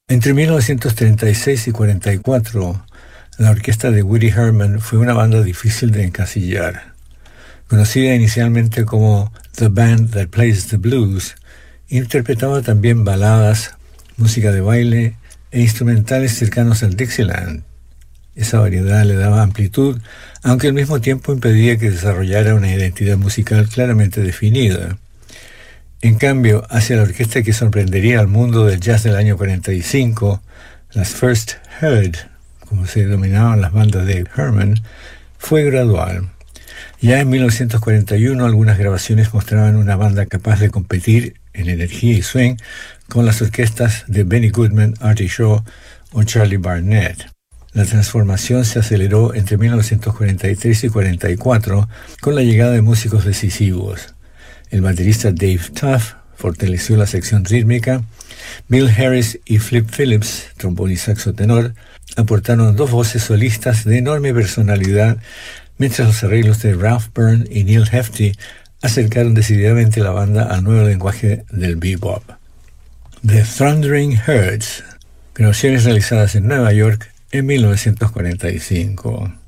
Entre 1936 y 44, la orquesta de Woody Herman fue una banda difícil de encasillar. Conocida inicialmente como The Band That Plays the Blues, interpretaba también baladas, música de baile e instrumentales cercanos al Dixieland. Esa variedad le daba amplitud, aunque al mismo tiempo impedía que desarrollara una identidad musical claramente definida. En cambio, hacia la orquesta que sorprendería al mundo del jazz del año 45, las First Heard, como se denominaban las bandas de Herman, fue gradual. Ya en 1941 algunas grabaciones mostraban una banda capaz de competir en energía y swing con las orquestas de Benny Goodman, Artie Shaw o Charlie Barnett. La transformación se aceleró entre 1943 y 44 con la llegada de músicos decisivos. El baterista Dave Tuff fortaleció la sección rítmica. Bill Harris y Flip Phillips, trombón y saxo tenor, aportaron dos voces solistas de enorme personalidad, mientras los arreglos de Ralph Byrne y Neil Hefti acercaron decididamente la banda al nuevo lenguaje del bebop. The Thundering Herds, grabaciones realizadas en Nueva York en 1945.